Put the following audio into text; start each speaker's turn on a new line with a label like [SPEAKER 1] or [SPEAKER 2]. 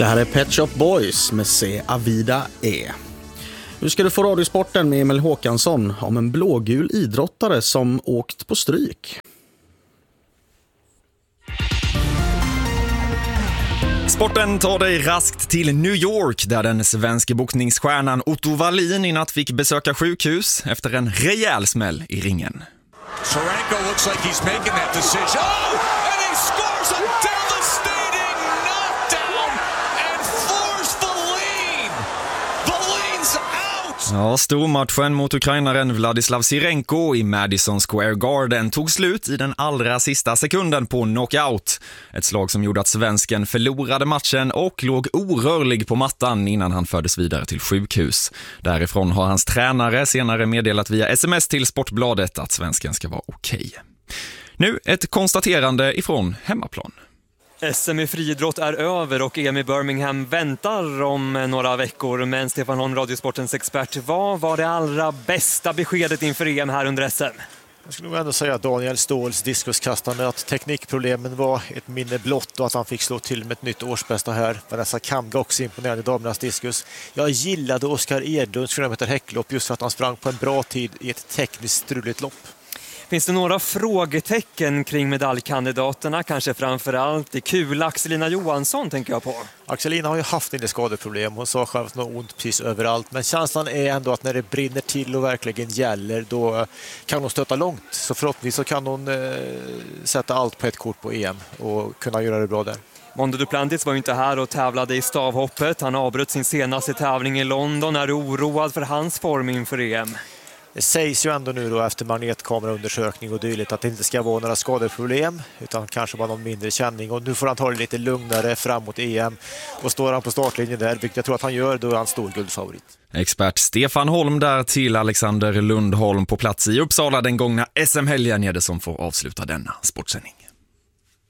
[SPEAKER 1] Det här är Pet Shop Boys med Se Avida E. Nu ska du få radiosporten med Emil Håkansson om en blågul idrottare som åkt på stryk.
[SPEAKER 2] Sporten tar dig raskt till New York där den svenska boxningsstjärnan Otto Wallin i natt fick besöka sjukhus efter en rejäl smäll i ringen.
[SPEAKER 3] Soranko looks like he's making that decision. Oh! And he scores a devastating knockdown and floors Wallin. Wallin's out!
[SPEAKER 2] Ja, stormatchen mot ukrainaren Vladislav Sirenko i Madison Square Garden tog slut i den allra sista sekunden på knockout. Ett slag som gjorde att svensken förlorade matchen och låg orörlig på mattan innan han fördes vidare till sjukhus. Därifrån har hans tränare senare meddelat via sms till Sportbladet att svensken ska vara okej. Nu ett konstaterande ifrån hemmaplan.
[SPEAKER 4] SM i friidrott är över och EM i Birmingham väntar om några veckor. Men Stefan Holm, Radiosportens expert, vad var det allra bästa beskedet inför EM här under SM?
[SPEAKER 5] Jag skulle nog ändå säga att Daniel Ståhls diskuskastande, att teknikproblemen var ett minne blott och att han fick slå till med ett nytt årsbästa här. Vanessa Kamga också imponerande i damernas diskus. Jag gillade Oskar Edlunds 400 meter häcklopp just för att han sprang på en bra tid i ett tekniskt struligt lopp.
[SPEAKER 4] Finns det några frågetecken kring medaljkandidaterna? Kanske framförallt i kul Axelina Johansson tänker jag på.
[SPEAKER 5] Axelina har ju haft en del skadeproblem. Hon sa själv att hon har ont precis överallt. Men känslan är ändå att när det brinner till och verkligen gäller, då kan hon stöta långt. Så förhoppningsvis så kan hon sätta allt på ett kort på EM och kunna göra det bra där.
[SPEAKER 4] Mondo Duplantis var ju inte här och tävlade i stavhoppet. Han avbröt sin senaste tävling i London. Är du oroad för hans form inför EM?
[SPEAKER 5] Det sägs ju ändå nu då efter magnetkameraundersökning och dylikt att det inte ska vara några skadeproblem utan kanske bara någon mindre känning. Och nu får han ta det lite lugnare framåt EM och står han på startlinjen där, vilket jag tror att han gör, då är han stor guldfavorit.
[SPEAKER 2] Expert Stefan Holm där till Alexander Lundholm på plats i Uppsala den gångna SM-helgen är det som får avsluta denna sportsändning.